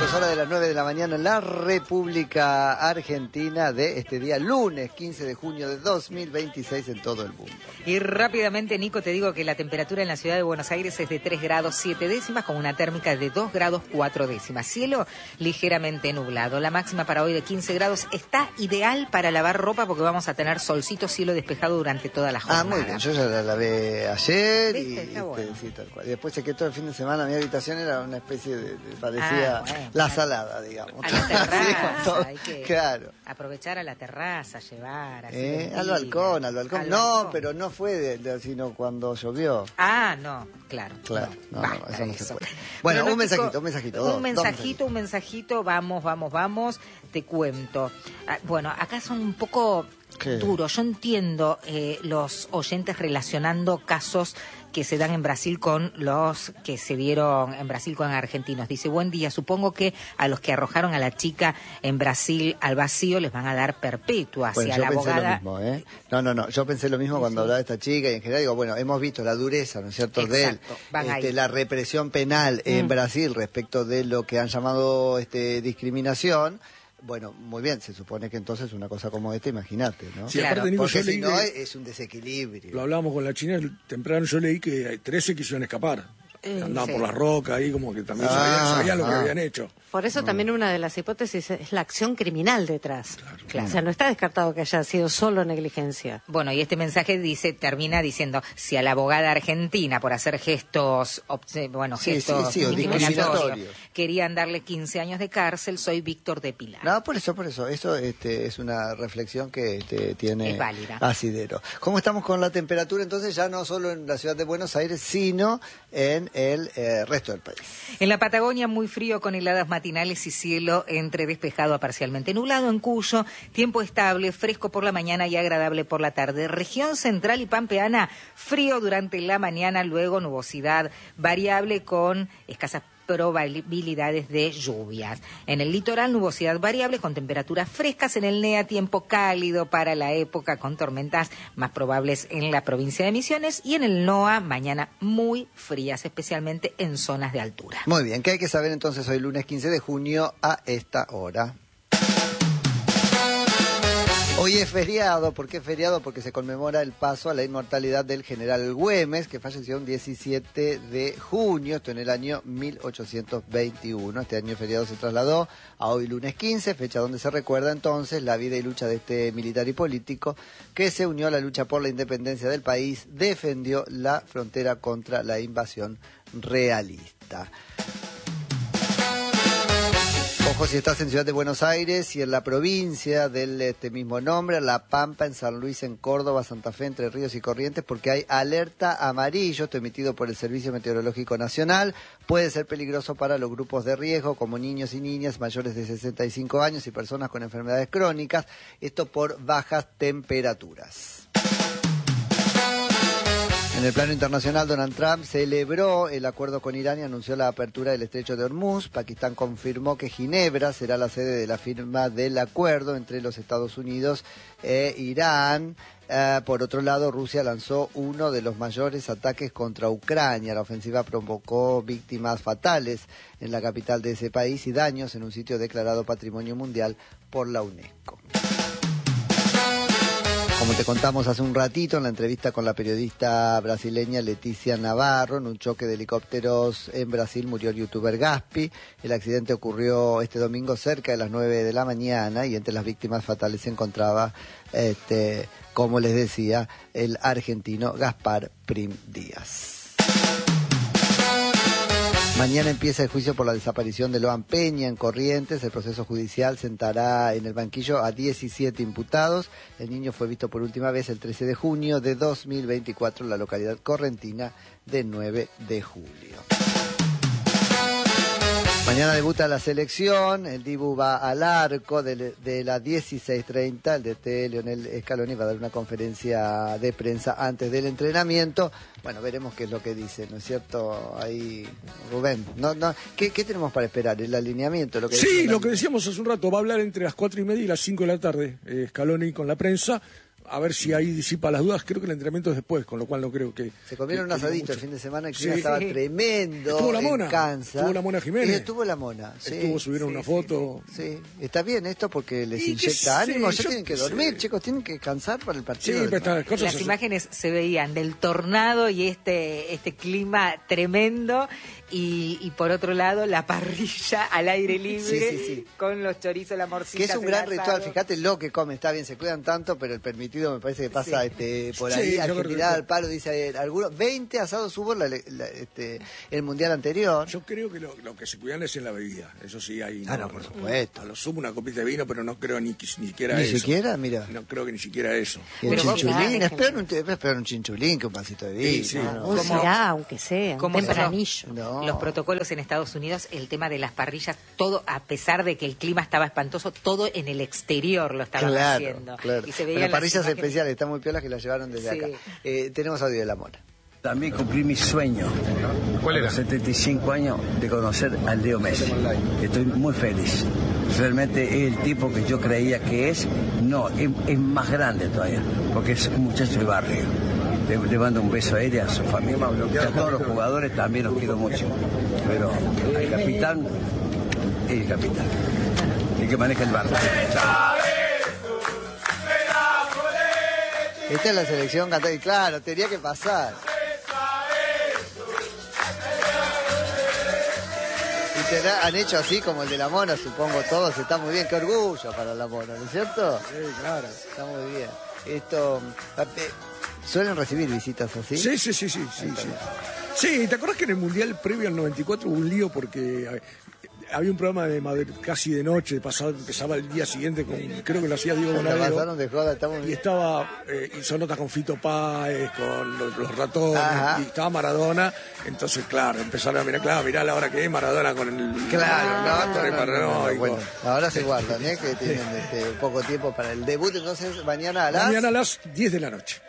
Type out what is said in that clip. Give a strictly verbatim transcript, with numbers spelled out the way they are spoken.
minutos, hora de las nueve de la mañana en la República Argentina de este día, lunes quince de junio de dos mil veintiséis en todo el mundo. Y rápidamente, Nico, te digo que la temperatura en la ciudad de Buenos Aires es de tres grados siete décimas con una térmica de dos grados cuatro décimas. Cielo ligeramente nublado. La máxima para hoy de quince grados está ideal para lavar ropa porque vamos a tener solcito, cielo despejado durante toda la jornada. Ah, muy bien. Yo ya la lavé ayer. ¿Viste? y, Está y bueno. sí, tal cual. Y después se quedó todo el fin de semana. Mi habitación era una especie de, de parecía Ah, bueno, la a- salada, digamos. A la terraza, Sí, con todo. hay que Claro. aprovechar a la terraza, llevar. Así Eh, de al vida. balcón, al balcón. Al no, balcón. pero no fue de, de- sino cuando llovió. Ah, no, claro. Claro, no, no, basta eso no se eso. puede. Bueno, un Pronóstico- mensajito, un mensajito, dos, Un dos mensajito, un mensajito, vamos, vamos, vamos, te cuento. Ah, bueno, acá son un poco ¿Qué? duros. Yo entiendo eh, los oyentes relacionando casos que se dan en Brasil con los que se dieron en Brasil con argentinos. Dice, buen día, supongo que a los que arrojaron a la chica en Brasil al vacío les van a dar perpetua. Bueno, Hacia yo la pensé abogada... lo mismo, ¿eh? No, no, no, yo pensé lo mismo Sí, cuando sí. hablaba de esta chica y en general digo, bueno, hemos visto la dureza, ¿no es cierto?, de él, Exacto, van este, ahí. la represión penal en Mm. Brasil respecto de lo que han llamado este, discriminación. Bueno, muy bien, se supone que entonces una cosa como esta, imagínate, ¿no? Sí, Claro, aparte, Nico, Porque yo si leí no que- es, es un desequilibrio. lo hablábamos con la China temprano, yo leí que hay trece quisieron escapar. Eh, Andaban sí. por las rocas ahí, como que también Ah, sabían, sabían lo que ah. habían hecho. Por eso también una de las hipótesis es la acción criminal detrás. Claro. O sea, no está descartado que haya sido solo negligencia. Bueno, y este mensaje dice, termina diciendo, si a la abogada argentina por hacer gestos, obs- bueno, Sí, gestos sí, sí, o discriminatorios, discriminatorios. querían darle quince años de cárcel, soy Víctor de Pilar. No, por eso, por eso. Eso este, es una reflexión que este, tiene Es válida. asidero. ¿Cómo estamos con la temperatura entonces? Ya no solo en la ciudad de Buenos Aires, sino en el eh, resto del país. En la Patagonia, muy frío con heladas matinales y cielo entre despejado a parcialmente nublado. En Cuyo, tiempo estable, fresco por la mañana y agradable por la tarde. Región central y pampeana, frío durante la mañana, luego nubosidad variable con escasas probabilidades de lluvias. En el litoral, nubosidad variable con temperaturas frescas. En el N E A, tiempo cálido para la época con tormentas más probables en la provincia de Misiones. Y en el N O A, mañana muy frías, especialmente en zonas de altura. Muy bien, ¿qué hay que saber entonces hoy lunes quince de junio a esta hora? Hoy es feriado. ¿Por qué es feriado? Porque se conmemora el paso a la inmortalidad del general Güemes, que falleció el diecisiete de junio, esto en el año mil ochocientos veintiuno. Este año feriado se trasladó a hoy lunes quince, fecha donde se recuerda entonces la vida y lucha de este militar y político que se unió a la lucha por la independencia del país, defendió la frontera contra la invasión realista. Ojo, si estás en Ciudad de Buenos Aires y en la provincia del este mismo nombre, La Pampa, en San Luis, en Córdoba, Santa Fe, Entre Ríos y Corrientes, porque hay alerta amarillo, esto emitido por el Servicio Meteorológico Nacional. Puede ser peligroso para los grupos de riesgo, como niños y niñas mayores de sesenta y cinco años y personas con enfermedades crónicas, esto por bajas temperaturas. En el plano internacional, Donald Trump celebró el acuerdo con Irán y anunció la apertura del estrecho de Hormuz. Pakistán confirmó que Ginebra será la sede de la firma del acuerdo entre los Estados Unidos e Irán. Uh, por otro lado, Rusia lanzó uno de los mayores ataques contra Ucrania. La ofensiva provocó víctimas fatales en la capital de ese país y daños en un sitio declarado Patrimonio Mundial por la UNESCO. Como te contamos hace un ratito en la entrevista con la periodista brasileña Leticia Navarro, en un choque de helicópteros en Brasil murió el youtuber Gaspi. El accidente ocurrió este domingo cerca de las nueve de la mañana y entre las víctimas fatales se encontraba, este, como les decía, el argentino Gaspar Prim Díaz. Mañana empieza el juicio por la desaparición de Loan Peña en Corrientes. El proceso judicial sentará en el banquillo a diecisiete imputados. El niño fue visto por última vez el trece de junio de dos mil veinticuatro en la localidad correntina de nueve de julio. Mañana debuta la selección, el Dibu va al arco de, de la dieciséis treinta, el D T Leonel Scaloni va a dar una conferencia de prensa antes del entrenamiento. Bueno, veremos qué es lo que dice, ¿no es cierto? Ahí, Rubén, no, no, ¿qué, qué tenemos para esperar? ¿El alineamiento? Lo que Sí, dice lo que decíamos hace un rato, va a hablar entre las cuatro y media y las cinco de la tarde, eh, Scaloni con la prensa. a ver si ahí disipa las dudas. Creo que el entrenamiento es después, con lo cual no creo que... Se comieron que, un asadito mucho. el fin de semana, el clima Sí. estaba Sí. tremendo. Estuvo la Mona, en Kansas. estuvo la Mona Jiménez. Y estuvo la Mona, sí. Estuvo, subieron sí, una sí, foto. Sí, está bien esto porque les Y qué inyecta sé, ánimo. Ya yo tienen que qué dormir, sé. chicos, tienen que descansar para el Sí, partido. pero estas cosas... Las se- imágenes se veían del tornado y este, este clima tremendo y, y por otro lado la parrilla al aire libre Sí, sí, sí. con los chorizos, la morcilla. Que es un gran ritual, fíjate lo que come, está bien, se cuidan tanto, pero el permitido me parece que pasa Sí. este, por Sí, ahí, yo creo Argentina que- al palo, dice eh, algunos, veinte asados hubo la, la- este, el mundial anterior. Yo creo que lo, lo que se cuidan es en la bebida, eso sí, hay... Ah, no, por supuesto. A lo sumo una copita de vino, pero no creo ni, que- ni siquiera Ni eso. siquiera, mira. No creo que ni siquiera eso. Y el Pero vos- chinchulín, ah, espera un, espera un chinchulín que un vasito de vino. Sí, sí. ¿no? Un ¿Cómo- será, aunque sea, un cómo son los- tempranillo. No. Los protocolos en Estados Unidos, el tema de las parrillas, todo, a pesar de que el clima estaba espantoso, todo en el exterior lo estaban Claro, haciendo. claro. Y se veían Pero las parrillas imágenes. especiales, están muy piolas que las llevaron desde Sí. acá. Eh, tenemos audio de la Mona. También cumplí mi sueño. ¿Cuál a era? los setenta y cinco años de conocer al Leo Messi. Estoy muy feliz. Realmente es el tipo que yo creía que es. No, es, es más grande todavía, porque es un muchacho de barrio. Le, le mando un beso a él y a su familia. Y a todos los jugadores también los quiero mucho. Pero al capitán, el capitán. El que maneja el barco. Esta es la selección cantada y claro, tenía que pasar. Y te la- han hecho así como el de la Mona, supongo todos, está muy bien, qué orgullo para la Mona, ¿no es cierto? Sí, claro. Está muy bien. Esto, eh, ¿suelen recibir visitas así? Sí, sí, sí, sí, sí, sí. Sí, ¿te acuerdas que en el Mundial previo al noventa y cuatro hubo un lío porque eh, había un programa de Madrid casi de noche, pasaba, empezaba el día siguiente con, creo que lo hacía Diego La Bonadero. pasaron de joda, está muy Y bien. estaba, eh, hizo notas con Fito Páez, con los, los ratones, Ajá. y estaba Maradona. Entonces, claro, empezaron a mirar, claro, mirá la hora que es Maradona con el... Claro, no, con el no, no, no, no, paranoico. bueno, ahora se guardan, ¿eh? Que tienen este, poco tiempo para el debut, entonces mañana a las... Mañana a las diez de la noche.